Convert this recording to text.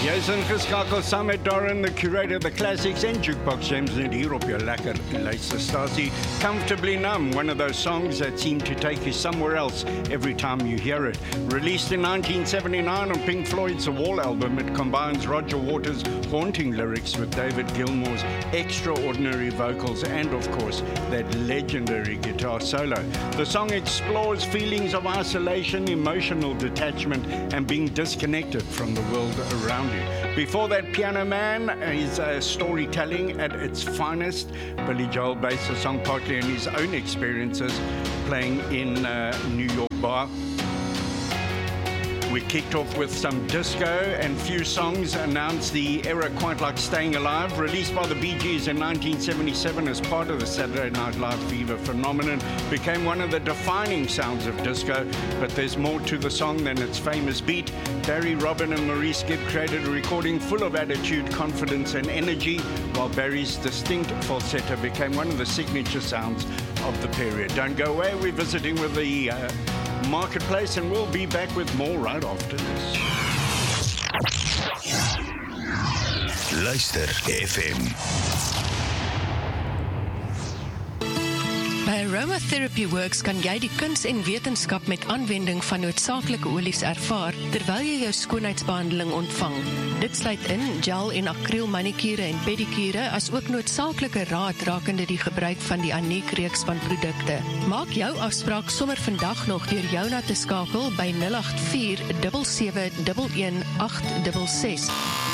Jy's ingeskakel saam met Darren, the curator of the classics en jukebox gems net hier op jou lekker luisterstasie. Comfortably Numb, one of those songs that seem to take you somewhere else every time you hear it. Released in 1979 on Pink Floyd's The Wall album, it combines Roger Waters' haunting lyrics with David Gilmour's extraordinary vocals and, of course, that legendary guitar solo. The song explores feelings of isolation, emotional detachment, and being disconnected from the world around you. Before that, Piano Man is storytelling at its finest. Billy Joel based the song partly on his own experiences playing in New York bar. We kicked off with some disco, and few songs announced the era quite like Staying Alive, released by the Bee Gees in 1977 as part of the Saturday Night Live fever phenomenon, became one of the defining sounds of disco, but there's more to the song than its famous beat. Barry, Robin and Maurice Gibb created a recording full of attitude, confidence and energy, while Barry's distinct falsetto became one of the signature sounds of the period. Don't go away, we're visiting with the Marketplace, and we'll be back with more right after this. Luister FM. By Aromatherapy Works kan jy die kuns en wetenskap met aanwending van noodsaaklike olies ervaar terwyl jy jou skoonheidsbehandeling ontvang. Dit sluit in gel en akriel manikure en pedikure, as ook noodsaaklike raad rakende die gebruik van die Aniek reeks van produkte. Maak jou afspraak sommer vandag nog deur Jouna te skakel by 084 77 11 866.